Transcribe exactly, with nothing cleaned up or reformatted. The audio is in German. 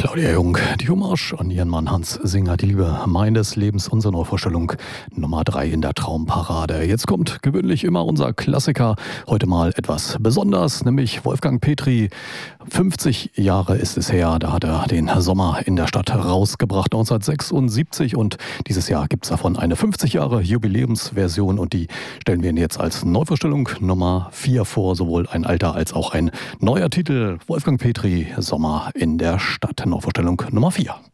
Claudia Jung, die Hommage an ihren Mann Hans Singer, die Liebe meines Lebens, unsere Neuvorstellung Nummer drei in der Traumparade. Jetzt kommt gewöhnlich immer unser Klassiker, heute mal etwas besonders, nämlich Wolfgang Petri. fünfzig Jahre ist es her, da hat er den Sommer in der Stadt rausgebracht, neunzehnhundertsechsundsiebzig, und dieses Jahr gibt es davon eine fünfzig Jahre Jubiläumsversion und die stellen wir Ihnen jetzt als Neuvorstellung Nummer vier vor, sowohl ein alter als auch ein neuer Titel. Wolfgang Petri, Sommer in der Stadt. Vorstellung Nummer vier.